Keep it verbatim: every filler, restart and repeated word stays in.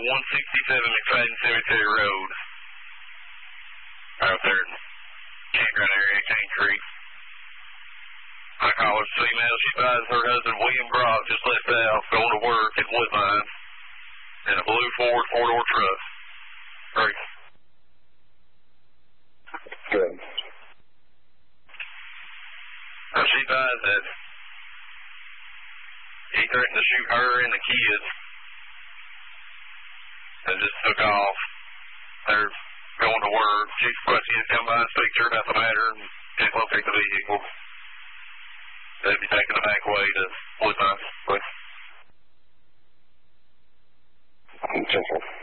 one sixty-seven McFadden Cemetery Road. Out there, campground area, Cane Creek. My caller's female. She advised her husband, William Brock, just left the house, going to work at Woodline in a blue Ford four-door truck. Great. Good. Now, she advised that he threatened to shoot her and the kids and just took off. They're going to work. Chief requested to come by and speak to her about the matter and can't locate the vehicle. They'd be taking the back way to Woodline. Central.